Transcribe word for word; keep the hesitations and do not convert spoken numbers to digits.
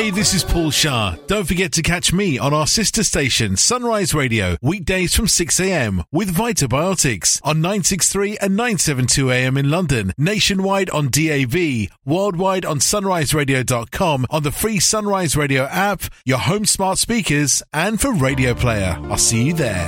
Hey, this is Paul Shah. Don't forget to catch me on our sister station, Sunrise Radio, weekdays from six a.m. with Vitabiotics on nine sixty-three and nine seventy-two A M in London, nationwide on D A B, worldwide on sunrise radio dot com, on the free Sunrise Radio app, your home smart speakers, and for Radio Player. I'll see you there.